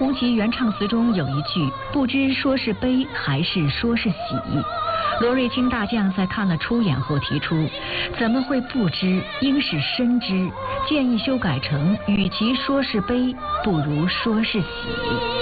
红旗原唱词中有一句“不知说是悲还是说是喜”。罗瑞卿大将在看了初演后提出，怎么会不知，应是深知，建议修改成与其说是悲，不如说是喜。